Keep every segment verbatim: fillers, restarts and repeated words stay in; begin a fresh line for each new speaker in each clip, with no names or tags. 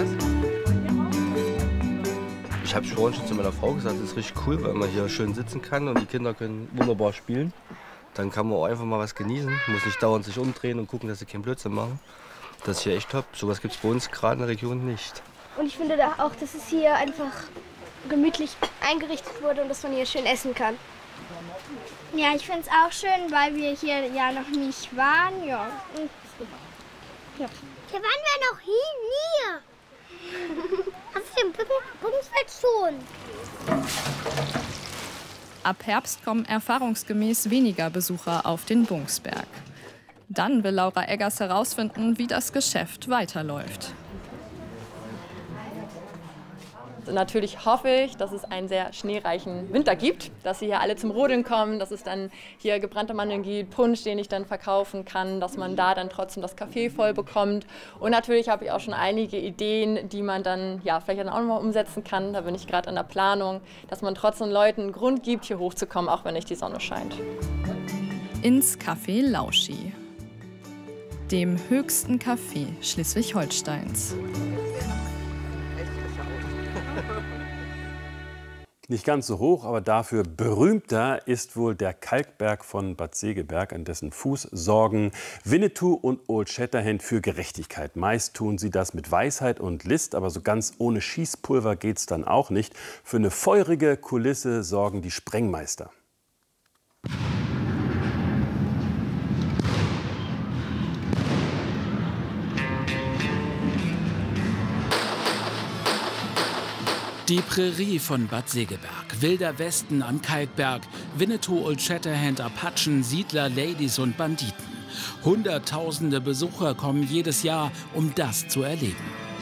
Ich habe vorhin schon zu meiner Frau gesagt, das ist richtig cool, weil man hier schön sitzen kann und die Kinder können wunderbar spielen. Dann kann man auch einfach mal was genießen, muss nicht dauernd sich umdrehen und gucken, dass sie keinen Blödsinn machen. Das ist hier echt top. Sowas gibt es bei uns gerade in der Region nicht.
Und ich finde da auch, dass es hier einfach gemütlich eingerichtet wurde und dass man hier schön essen kann.
Ja, ich finde es auch schön, weil wir hier ja noch nicht waren. Ja. Ja.
Hier waren wir noch nie. Auf dem Bungsfeld schon.
Ab Herbst kommen erfahrungsgemäß weniger Besucher auf den Bungsberg. Dann will Laura Eggers herausfinden, wie das Geschäft weiterläuft.
Natürlich hoffe ich, dass es einen sehr schneereichen Winter gibt, dass sie hier alle zum Rodeln kommen, dass es dann hier gebrannte Mandeln gibt, Punsch, den ich dann verkaufen kann, dass man da dann trotzdem das Café voll bekommt. Und natürlich habe ich auch schon einige Ideen, die man dann ja, vielleicht dann auch noch mal umsetzen kann. Da bin ich gerade an der Planung, dass man trotzdem Leuten einen Grund gibt, hier hochzukommen, auch wenn nicht die Sonne scheint.
Ins Café Lauschi, dem höchsten Café Schleswig-Holsteins.
Nicht ganz so hoch, aber dafür berühmter ist wohl der Kalkberg von Bad Segeberg, an dessen Fuß sorgen Winnetou und Old Shatterhand für Gerechtigkeit. Meist tun sie das mit Weisheit und List, aber so ganz ohne Schießpulver geht's dann auch nicht. Für eine feurige Kulisse sorgen die Sprengmeister.
Die Prärie von Bad Segeberg, wilder Westen am Kalkberg, Winnetou, Old Shatterhand, Apachen, Siedler, Ladies und Banditen. Hunderttausende Besucher kommen jedes Jahr, um das zu erleben.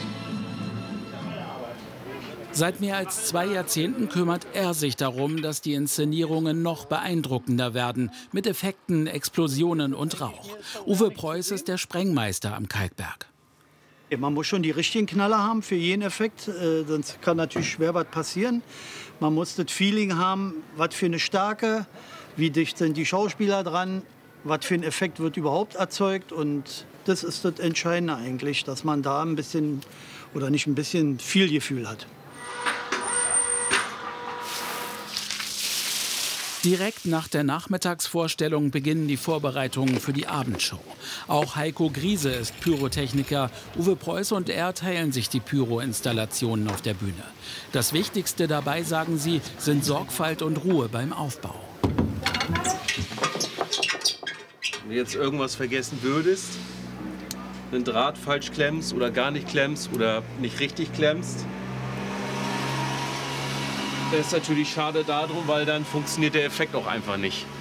Seit mehr als zwei Jahrzehnten kümmert er sich darum, dass die Inszenierungen noch beeindruckender werden, mit Effekten, Explosionen und Rauch. Uwe Preuß ist der Sprengmeister am Kalkberg.
Man muss schon die richtigen Knaller haben für jeden Effekt, äh, sonst kann natürlich schwer was passieren. Man muss das Feeling haben, was für eine Stärke, wie dicht sind die Schauspieler dran, was für ein Effekt wird überhaupt erzeugt. Und das ist das Entscheidende eigentlich, dass man da ein bisschen, oder nicht ein bisschen, viel Gefühl hat.
Direkt nach der Nachmittagsvorstellung beginnen die Vorbereitungen für die Abendshow. Auch Heiko Griese ist Pyrotechniker. Uwe Preuß und er teilen sich die Pyro-Installationen auf der Bühne. Das Wichtigste dabei, sagen sie, sind Sorgfalt und Ruhe beim Aufbau.
Wenn du jetzt irgendwas vergessen würdest, einen Draht falsch klemmst oder gar nicht klemmst oder nicht richtig klemmst, das ist natürlich schade darum, weil dann funktioniert der Effekt auch einfach nicht.